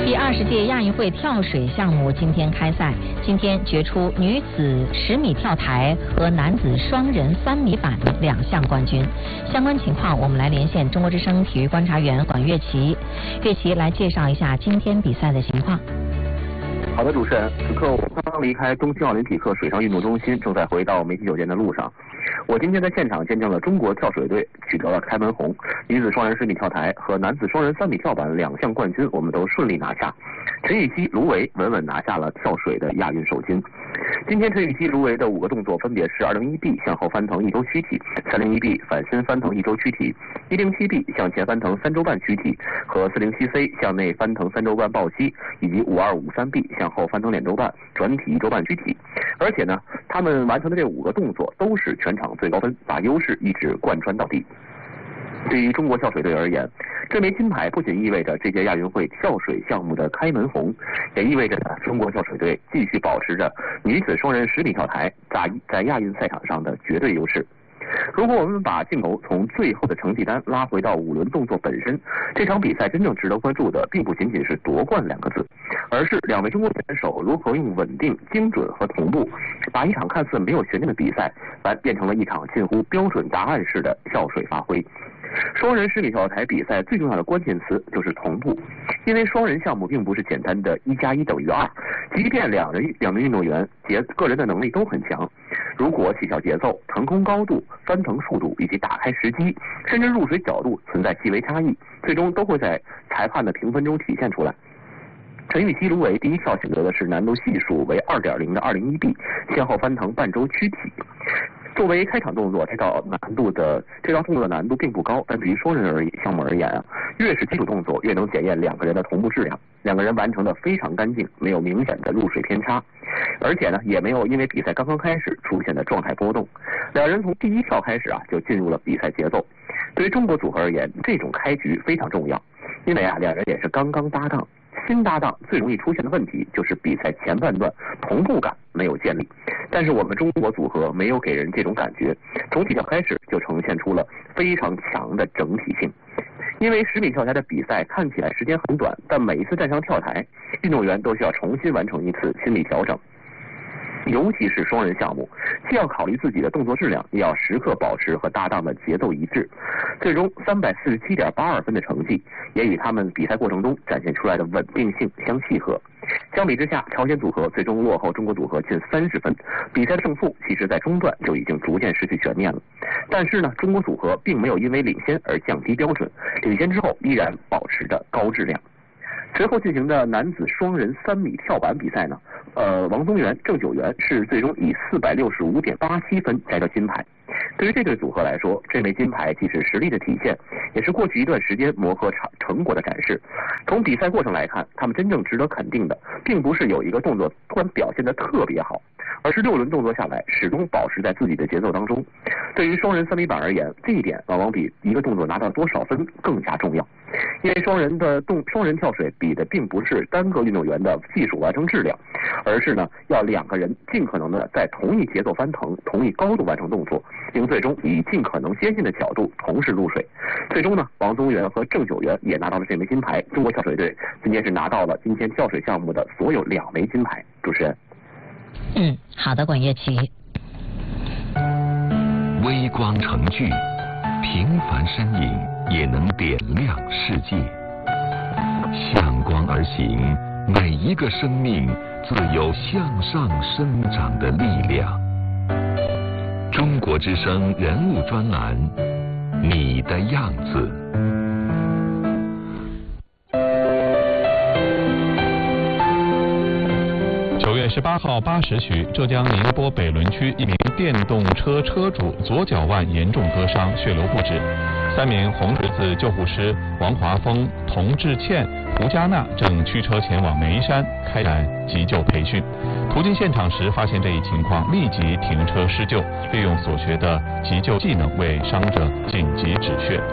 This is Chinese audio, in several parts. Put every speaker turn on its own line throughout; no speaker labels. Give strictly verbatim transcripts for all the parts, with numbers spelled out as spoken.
第二十届亚运会跳水项目今天开赛，今天决出女子十米跳台和男子双人三米板两项冠军。相关情况，我们来连线中国之声体育观察员管乐琪，乐琪来介绍一下今天比赛的情况。
好的，主持人，此刻我刚刚离开东京奥林匹克水上运动中心，正在回到媒体酒店的路上。我今天在现场见证了中国跳水队取得了开门红，女子双人十米跳台和男子双人三米跳板两项冠军，我们都顺利拿下。陈芋汐、卢维稳稳拿下了跳水的亚运首金。今天陈芋汐、卢维的五个动作分别是二零一 B 向后翻腾一周躯体，三零一 B 反身翻腾一周躯体，一零七 B 向前翻腾三周半躯体和四零七 C 向内翻腾三周半抱膝，以及五二五三 B 向后翻腾两周半转体一周半躯体。而且呢，他们完成的这五个动作都是全场最高分，把优势一直贯穿到底。对于中国跳水队而言，这枚金牌不仅意味着这届亚运会跳水项目的开门红，也意味着中国跳水队继续保持着女子双人十米跳台在在亚运赛场上的绝对优势。如果我们把镜头从最后的成绩单拉回到五轮动作本身，这场比赛真正值得关注的并不仅仅是夺冠两个字，而是两位中国选手如何用稳定、精准和同步，把一场看似没有悬念的比赛，完变成了一场近乎标准答案式的跳水发挥。双人十米跳台比赛最重要的关键词就是同步，因为双人项目并不是简单的一加一等于二，即便两人两名运动员节个人的能力都很强，如果起跳节奏、腾空高度、翻腾速度以及打开时机，甚至入水角度存在细微差异，最终都会在裁判的评分中体现出来。陈芋汐、卢维第一跳选择的是难度系数为 二点零 的二零一 B 向后翻腾半周躯体。作为开场动作，这道难度的这道动作的难度并不高，但对于双人而项目而言啊，越是基础动作，越能检验两个人的同步质量。两个人完成的非常干净，没有明显的入水偏差，而且呢，也没有因为比赛刚刚开始出现的状态波动。两人从第一跳开始啊，就进入了比赛节奏。对于中国组合而言，这种开局非常重要，因为啊，两人也是刚刚搭档。新搭档最容易出现的问题就是比赛前半段同步感没有建立，但是我们中国组合没有给人这种感觉，从起跳开始就呈现出了非常强的整体性。因为十米跳台的比赛看起来时间很短，但每一次站上跳台，运动员都需要重新完成一次心理调整。尤其是双人项目，既要考虑自己的动作质量，也要时刻保持和搭档的节奏一致。最终三百四十七点八二分的成绩，也与他们比赛过程中展现出来的稳定性相契合。相比之下，朝鲜组合最终落后中国组合近三十分，比赛的胜负其实在中段就已经逐渐失去悬念了。但是呢，中国组合并没有因为领先而降低标准，领先之后依然保持着高质量。随后进行的男子双人三米跳板比赛呢，呃，王宗源、郑九元是最终以四百六十五点八七分摘得金牌。对于这对组合来说，这枚金牌既是实力的体现，也是过去一段时间磨合成成果的展示。从比赛过程来看，他们真正值得肯定的，并不是有一个动作突然表现得特别好，而是六轮动作下来始终保持在自己的节奏当中。对于双人三米板而言，这一点往往比一个动作拿到多少分更加重要。因为双人的动双人跳水比的并不是单个运动员的技术完成质量，而是呢要两个人尽可能的在同一节奏翻腾、同一高度完成动作，并最终以尽可能先进的角度同时入水。最终呢，王宗源和郑九元也拿到了这枚金牌。中国跳水队今天是拿到了今天跳水项目的所有两枚金牌。主持人，
嗯，好的，管乐琪。
微光成炬，平凡身影也能点亮世界。向光而行，每一个生命自有向上生长的力量。中国之声人物专栏，你的样子。
九月十八号八时许，浙江宁波北仑区一名电动车车主左脚腕严重割伤，血流不止。三名红十字救护师王华峰、童志倩、胡佳娜正驱车前往眉山开展急救培训。途经现场时发现这一情况，立即停车施救，利用所学的急救技能为伤者紧急止血。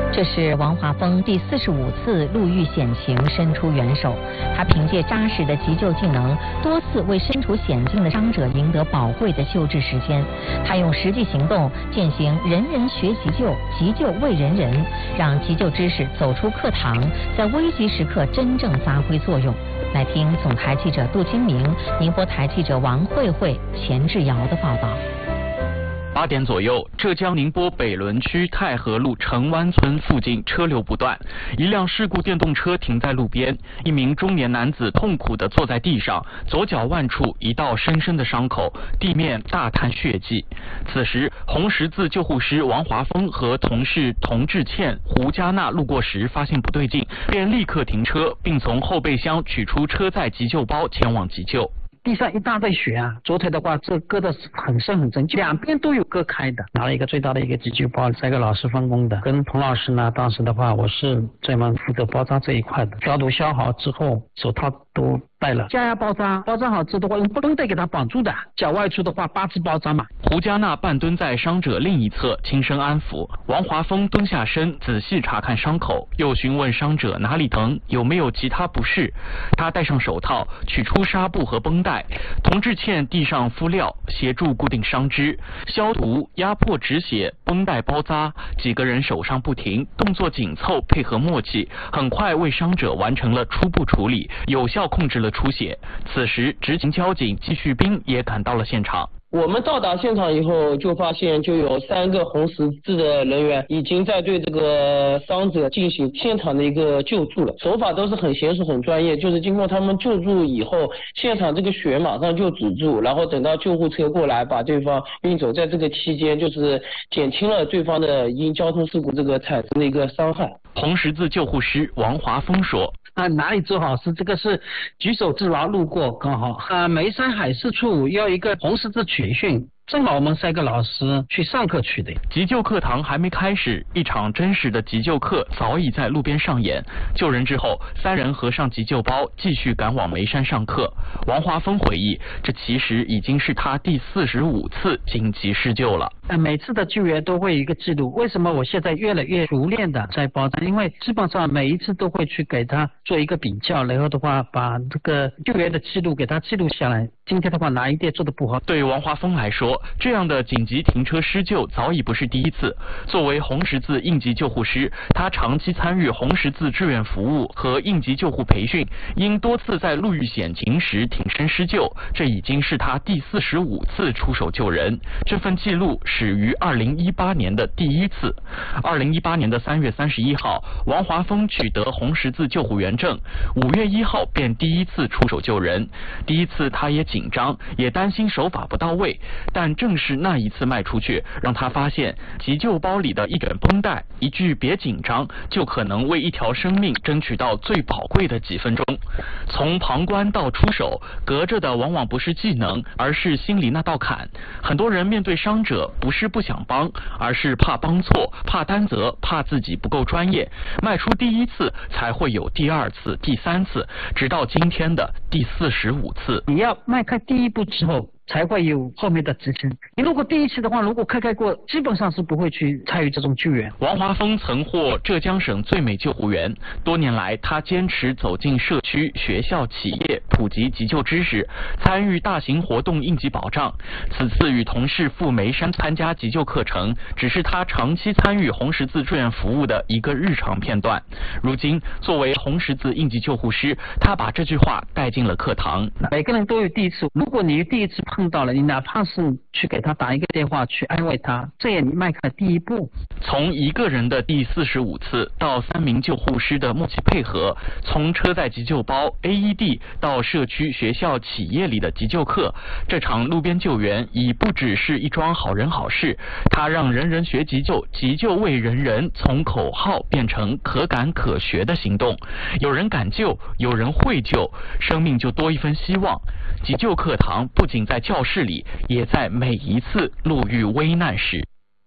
这是王华峰第四十五次路遇险情伸出援手，他凭借扎实的急救技能，多次为身处险境的伤者赢得宝贵的救治时间。他用实际行动践行人人学急救，急救为人人，让急救知识走出课堂，在危急时刻真正发挥作用。来听总台记者杜金明、宁波台记者王慧慧、钱志尧的报道。
八点左右，浙江宁波北仑区太和路城湾村附近车流不断，一辆事故电动车停在路边，一名中年男子痛苦地坐在地上，左脚腕处一道深深的伤口，地面大滩血迹。此时，红十字救护师王华峰和同事童志倩、胡佳娜路过时发现不对劲，便立刻停车，并从后备箱取出车载急救包前往急救。
地上一大堆血啊，左腿的话这割的很深很深，两边都有割开的。拿了一个最大的一个急救包，三个老师分工的，跟童老师呢，当时的话我是专门负责包扎这一块的，消毒消好之后，手套都带了，加压包扎，包扎好之后的话用绷带给他绑住的，脚外出的话八字包扎嘛。
胡佳娜半蹲在伤者另一侧，轻声安抚。王华峰蹲下身，仔细查看伤口，又询问伤者哪里疼，有没有其他不适。他戴上手套，取出纱布和绷带。童志倩递上敷料，协助固定伤肢，消毒、压迫止血、绷带包扎。几个人手上不停，动作紧凑，配合默契，很快为伤者完成了初步处理，有效控制了出血。此时，执勤交警季旭斌也赶到了现场。
我们到达现场以后，就发现就有三个红十字的人员已经在对这个伤者进行现场的一个救助了，手法都是很娴熟很专业，就是经过他们救助以后，现场这个血马上就止住，然后等到救护车过来把对方运走，在这个期间就是减轻了对方的因交通事故这个产生的一个伤害。
红十字救护师王华峰说。
啊，哪里做好事？这个是举手之劳，路过刚好。啊，眉山海事处要一个红十字培训，正好我们三个老师去上课去的。
急救课堂还没开始，一场真实的急救课早已在路边上演。救人之后，三人合上急救包，继续赶往眉山上课。王华峰回忆，这其实已经是他第四十五次紧急施救了。
啊，每次的救援都会有一个记录。为什么我现在越来越熟练的在包扎？因为基本上每一次都会去给他做一个比较，然后的话把这个救援的记录给他记录下来。今天的话哪一点做的不好？
对王华峰来说，这样的紧急停车施救早已不是第一次。作为红十字应急救护师，他长期参与红十字志愿服务和应急救护培训，因多次在路遇险情时挺身施救，这已经是他第四十五次出手救人。这份记录始于二零一八年的第一次。二零一八年的三月三十一号，王华峰取得红十字救护员证，五月一号便第一次出手救人。第一次他也紧张，也担心手法不到位，但正是那一次迈出去，让他发现急救包里的一卷绷带，一句别紧张，就可能为一条生命争取到最宝贵的几分钟。从旁观到出手，隔着的往往不是技能，而是心里那道坎。很多人面对伤者，不是不想帮，而是怕帮错，怕担责，怕自己不够专业。迈出第一次，才会有第二次、第三次，直到今天的第四十五次。
你要迈开第一步之后，才会有后面的执行。你如果第一次的话，如果开开过，基本上是不会去参与这种救援。
王华峰曾获浙江省最美救护员，多年来他坚持走进社区、学校、企业，普及急救知识，参与大型活动应急保障。此次与同事赴眉山参加急救课程，只是他长期参与红十字志愿服务的一个日常片段。如今，作为红十字应急救护师，他把这句话带进了课堂。
每个人都有第一次，如果你第一次碰到了，你哪怕是去给他打一个电话去安慰他，这也你迈开第一步。
从一个人的第四十五次到三名救护师的默契配合，从车载急救包 A E D 到社区、学校、企业里的急救课，这场路边救援已不只是一桩好人好事，它让人人学急救，急救为人人从口号变成可感可学的行动。有人敢救，有人会救，生命就多一分希望。急救课堂不仅在教室里，也在每一次路遇危难时。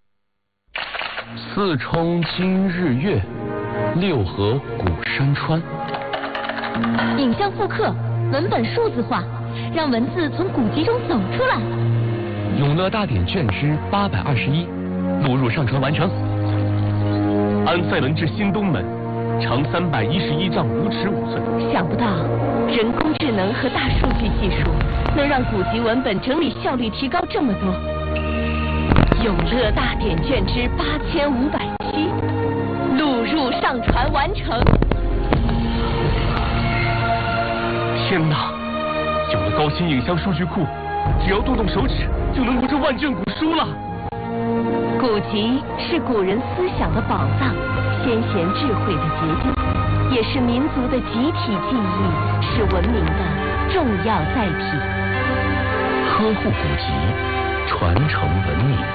四冲今日月，六合古山川。
影像复刻，文本数字化，让文字从古籍中走出来。
永乐大典卷之八百二十一，录入上传完成。
安塞伦至新东门，长三百一十一丈五尺五寸。
想不到人工智能和大数据技术能让古籍文本整理效率提高这么多。永乐大典卷之八千五百七，录入上传完成。
天哪！有了高新影像数据库，只要动动手指就能读这万卷古书了。
古籍是古人思想的宝藏，先贤智慧的结晶，也是民族的集体记忆，是文明的重要载体。
呵护古籍，传承文明。